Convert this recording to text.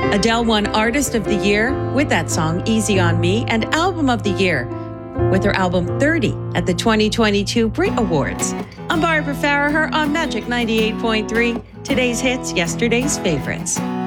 Adele won Artist of the Year with that song, Easy on Me, and Album of the Year with her album 30 at the 2022 Brit Awards. I'm Barbara Farraher on Magic 98.3. Today's hits, yesterday's favorites.